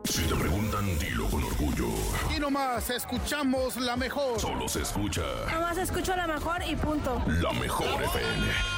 Si te preguntan, dilo con orgullo. Y nomás escuchamos la mejor. Solo se escucha Nomás escucho la mejor y punto. la mejor FM.